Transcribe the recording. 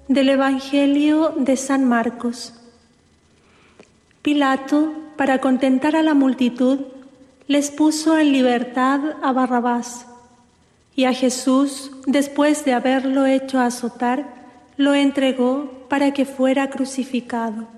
Del Evangelio de San Marcos. Pilato, para contentar a la multitud, les puso en libertad a Barrabás, y a Jesús, después de haberlo hecho azotar, lo entregó para que fuera crucificado.